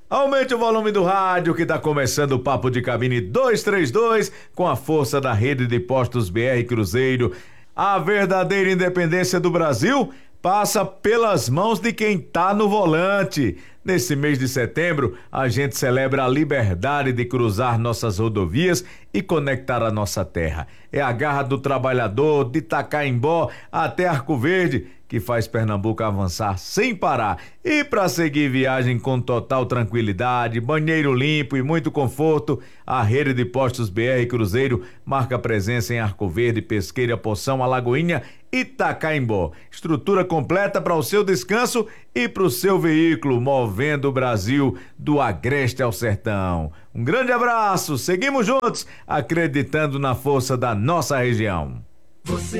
Aumente o volume do rádio que está começando o Papo de Cabine 232 com a força da rede de postos BR Cruzeiro. A verdadeira independência do Brasil passa pelas mãos de quem tá no volante. Nesse mês de setembro, a gente celebra a liberdade de cruzar nossas rodovias e conectar a nossa terra. É a garra do trabalhador de Itacaimbó até Arco Verde que faz Pernambuco avançar sem parar. E para seguir viagem com total tranquilidade, banheiro limpo e muito conforto, a rede de postos BR Cruzeiro marca presença em Arco Verde, Pesqueira, Poção, Alagoinha e Itacaimbó. Estrutura completa para o seu descanso e para o seu veículo, movendo o Brasil do agreste ao sertão. Um grande abraço, seguimos juntos, acreditando na força da nossa região. Você